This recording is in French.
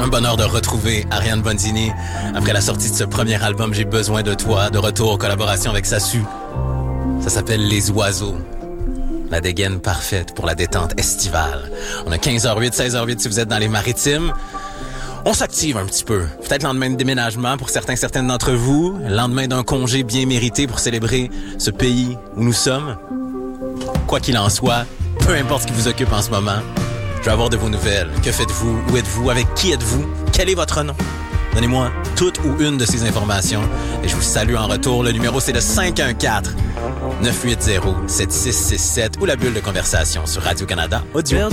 Un bonheur de retrouver Ariane Bonzini. Après la sortie de ce premier album, J'ai besoin de toi, de retour en collaboration avec Sassu. Ça s'appelle Les Oiseaux. La dégaine parfaite pour la détente estivale. On a 15h08, 16h08 si vous êtes dans les maritimes. On s'active un petit peu. Peut-être lendemain de déménagement pour certaines d'entre vous. Lendemain d'un congé bien mérité pour célébrer ce pays où nous sommes. Quoi qu'il en soit, peu importe ce qui vous occupe en ce moment, je veux avoir de vos nouvelles. Que faites-vous? Où êtes-vous? Avec qui êtes-vous? Quel est votre nom? Donnez-moi toute ou une de ces informations et je vous salue en retour. Le numéro, c'est le 514-980-7667 ou la bulle de conversation sur Radio-Canada Audio.